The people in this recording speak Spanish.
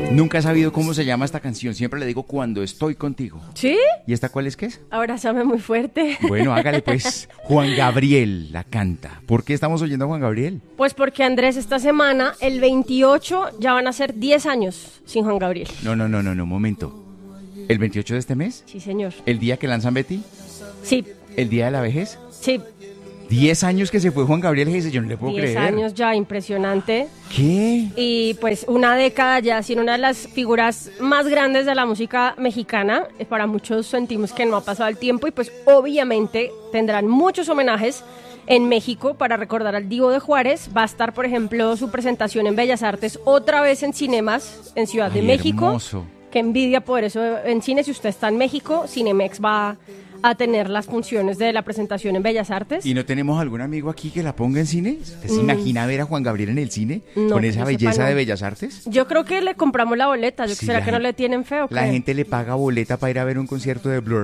Nunca he sabido cómo se llama esta canción. Siempre le digo Cuando estoy contigo. ¿Sí? ¿Y esta cuál es que es? Abrázame muy fuerte. Bueno, hágale pues. Juan Gabriel la canta. ¿Por qué estamos oyendo a Juan Gabriel? Pues porque Andrés, esta semana, el 28, ya van a ser 10 años sin Juan Gabriel. No, momento. ¿El 28 de este mes? Sí, señor. ¿El día que lanzan Betty? Sí, ¿El día de la vejez? sí. 10 años que se fue Juan Gabriel, dice, yo no le puedo 10 creer. años ya, impresionante. ¿Qué? Y pues una década ya siendo una de las figuras más grandes de la música mexicana. Para muchos sentimos que no ha pasado el tiempo y pues obviamente tendrán muchos homenajes en México para recordar al Divo de Juárez. Va a estar, por ejemplo, su presentación en Bellas Artes otra vez en Cinemas en Ciudad de México. Hermoso. Qué envidia por eso en cine. Si usted está en México, Cinemex va a tener las funciones de la presentación en Bellas Artes. ¿Y no tenemos algún amigo aquí que la ponga en cine? ¿Usted se imagina ver a Juan Gabriel en el cine No, con que esa yo belleza sepa, no. de Bellas Artes? Yo creo que le compramos la boleta. Sí, ¿Será la que no gente- le tienen feo? La gente le paga boleta para ir a ver un concierto de Blur.